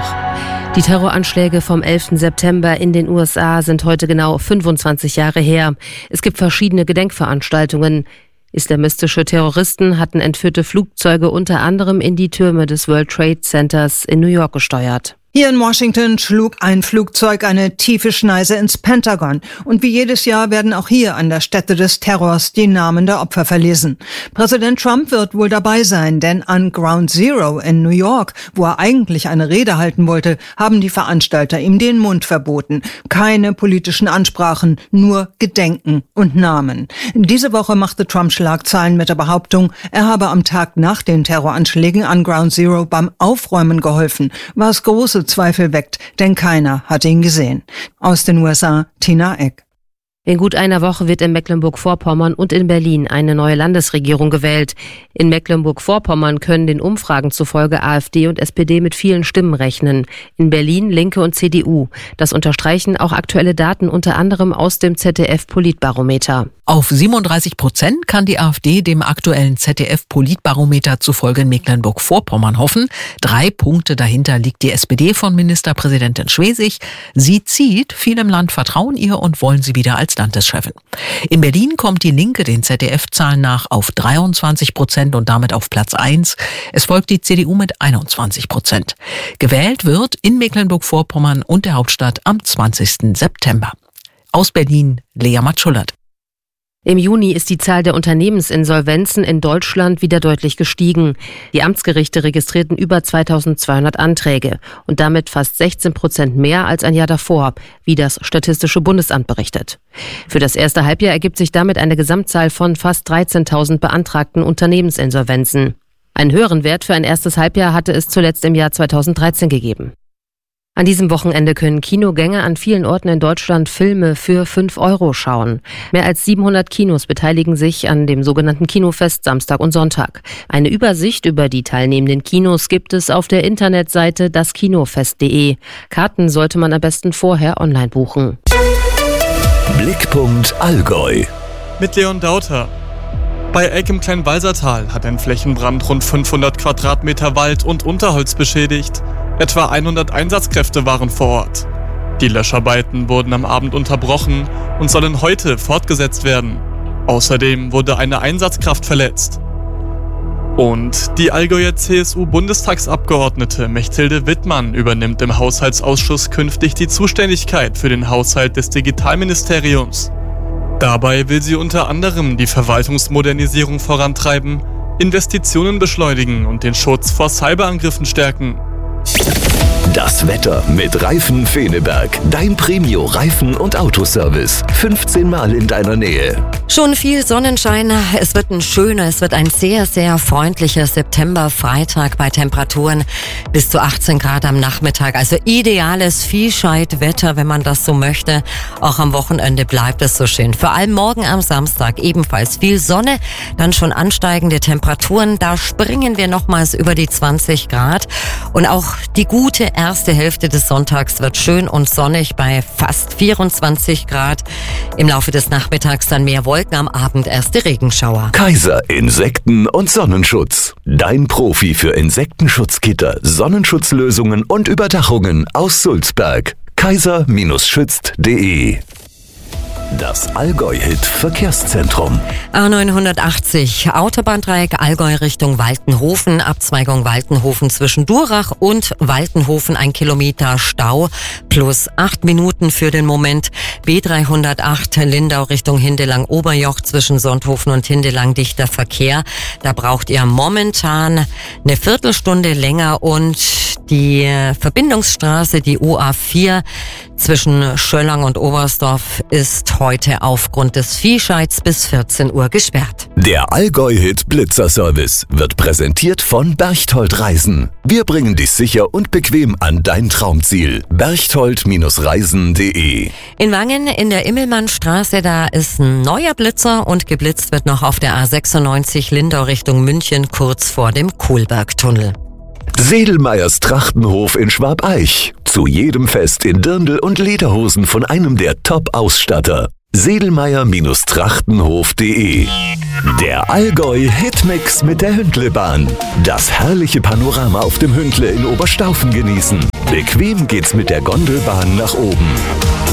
Tag. Die Terroranschläge vom 11. September in den USA sind heute genau 25 Jahre her. Es gibt verschiedene Gedenkveranstaltungen. Islamistische Terroristen hatten entführte Flugzeuge unter anderem in die Türme des World Trade Centers in New York gesteuert. Hier in Washington schlug ein Flugzeug eine tiefe Schneise ins Pentagon. Und wie jedes Jahr werden auch hier an der Stätte des Terrors die Namen der Opfer verlesen. Präsident Trump wird wohl dabei sein, denn an Ground Zero in New York, wo er eigentlich eine Rede halten wollte, haben die Veranstalter ihm den Mund verboten. Keine politischen Ansprachen, nur Gedenken und Namen. Diese Woche machte Trump Schlagzeilen mit der Behauptung, er habe am Tag nach den Terroranschlägen an Ground Zero beim Aufräumen geholfen, was große Zweifel weckt, denn keiner hat ihn gesehen. Aus den USA, Tina Eck. In gut einer Woche wird in Mecklenburg-Vorpommern und in Berlin eine neue Landesregierung gewählt. In Mecklenburg-Vorpommern können den Umfragen zufolge AfD und SPD mit vielen Stimmen rechnen. In Berlin Linke und CDU. Das unterstreichen auch aktuelle Daten unter anderem aus dem ZDF-Politbarometer. Auf 37% kann die AfD dem aktuellen ZDF-Politbarometer zufolge in Mecklenburg-Vorpommern hoffen. 3 Punkte dahinter liegt die SPD von Ministerpräsidentin Schwesig. Sie zieht, viele im Land vertrauen ihr und wollen sie wieder als Landeschefin. In Berlin kommt die Linke den ZDF-Zahlen nach auf 23% und damit auf Platz 1. Es folgt die CDU mit 21%. Gewählt wird in Mecklenburg-Vorpommern und der Hauptstadt am 20. September. Aus Berlin, Lea Matschullert. Im Juni ist die Zahl der Unternehmensinsolvenzen in Deutschland wieder deutlich gestiegen. Die Amtsgerichte registrierten über 2200 Anträge und damit fast 16% mehr als ein Jahr davor, wie das Statistische Bundesamt berichtet. Für das erste Halbjahr ergibt sich damit eine Gesamtzahl von fast 13.000 beantragten Unternehmensinsolvenzen. Einen höheren Wert für ein erstes Halbjahr hatte es zuletzt im Jahr 2013 gegeben. An diesem Wochenende können Kinogänger an vielen Orten in Deutschland Filme für 5 € schauen. Mehr als 700 Kinos beteiligen sich an dem sogenannten Kinofest Samstag und Sonntag. Eine Übersicht über die teilnehmenden Kinos gibt es auf der Internetseite daskinofest.de. Karten sollte man am besten vorher online buchen. Blickpunkt Allgäu. Mit Leon Dauter. Bei Egg im Kleinwalsertal hat ein Flächenbrand rund 500 Quadratmeter Wald und Unterholz beschädigt. Etwa 100 Einsatzkräfte waren vor Ort. Die Löscharbeiten wurden am Abend unterbrochen und sollen heute fortgesetzt werden. Außerdem wurde eine Einsatzkraft verletzt. Und die Allgäuer CSU-Bundestagsabgeordnete Mechthilde Wittmann übernimmt im Haushaltsausschuss künftig die Zuständigkeit für den Haushalt des Digitalministeriums. Dabei will sie unter anderem die Verwaltungsmodernisierung vorantreiben, Investitionen beschleunigen und den Schutz vor Cyberangriffen stärken. Das Wetter mit Reifen Feneberg. Dein Premio Reifen- und Autoservice. 15 Mal in deiner Nähe. Schon viel Sonnenschein. Es wird ein sehr, sehr freundlicher September-Freitag bei Temperaturen bis zu 18 Grad am Nachmittag. Also ideales Viehscheidwetter, wenn man das so möchte. Auch am Wochenende bleibt es so schön. Vor allem morgen am Samstag ebenfalls viel Sonne, dann schon ansteigende Temperaturen. Da springen wir nochmals über die 20 Grad. Und auch die gute erste Hälfte des Sonntags wird schön und sonnig bei fast 24 Grad. Im Laufe des Nachmittags dann mehr Wolken, am Abend erste Regenschauer. Kaiser Insekten- und Sonnenschutz. Dein Profi für Insektenschutzgitter, Sonnenschutzlösungen und Überdachungen aus Sulzberg. kaiser-schützt.de. Das Allgäu-Hit-Verkehrszentrum. A980, Autobahndreieck Allgäu Richtung Waltenhofen, Abzweigung Waltenhofen zwischen Durach und Waltenhofen, 1 Kilometer Stau, plus 8 Minuten für den Moment. B308, Lindau Richtung Hindelang-Oberjoch zwischen Sonthofen und Hindelang, dichter Verkehr. Da braucht ihr momentan eine Viertelstunde länger und die Verbindungsstraße, die OA4 zwischen Schöllang und Oberstdorf ist heute aufgrund des Viehscheids bis 14 Uhr gesperrt. Der Allgäu-Hit Blitzer-Service wird präsentiert von Berchtold Reisen. Wir bringen dich sicher und bequem an dein Traumziel. Berchtold-reisen.de. In Wangen in der Immelmannstraße, da ist ein neuer Blitzer und geblitzt wird noch auf der A96 Lindau Richtung München kurz vor dem Kohlbergtunnel. Sedelmeyers Trachtenhof in Schwabeich. Zu jedem Fest in Dirndl und Lederhosen von einem der Top-Ausstatter. Sedelmeyer-Trachtenhof.de. Der Allgäu-Hitmix mit der Hündlebahn. Das herrliche Panorama auf dem Hündle in Oberstaufen genießen. Bequem geht's mit der Gondelbahn nach oben.